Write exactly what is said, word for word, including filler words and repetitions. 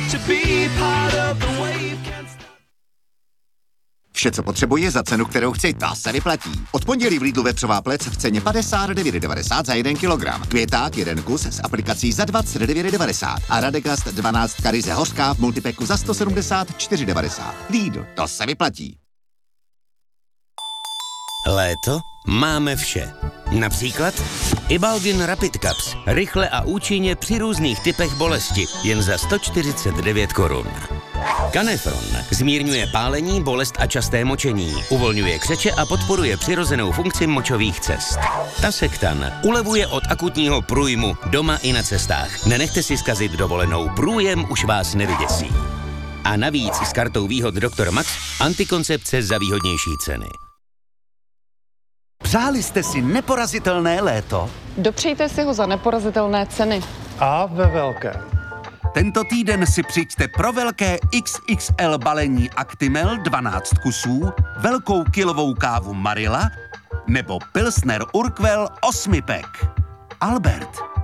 Vše, co potřebuje za cenu, kterou chci, ta se vyplatí. Od pondělí v Lidlu vepřová plec v ceně padesát devět devadesát za jeden kilogram. Květák jeden kus s aplikací za dvacet devět devadesát. A Radegast dvanáct ryze hořká v multipeku za sto sedmdesát čtyři devadesát. Lidl, to se vyplatí. Léto máme vše. Například Ibalgin Rapid Caps. Rychle a účinně při různých typech bolesti. Jen za sto čtyřicet devět korun. Canefron zmírňuje pálení, bolest a časté močení, uvolňuje křeče a podporuje přirozenou funkci močových cest. Tasektan ulevuje od akutního průjmu doma i na cestách. Nenechte si zkazit dovolenou, průjem už vás nevyděsí. A navíc s kartou výhod doktor Max antikoncepce za výhodnější ceny. Přáli jste si neporazitelné léto? Dopřejte si ho za neporazitelné ceny. A ve velkém. Tento týden si přijďte pro velké iks iks el balení Actimel dvanáct kusů, velkou kilovou kávu Marilla nebo Pilsner Urquell osmi pack. Albert,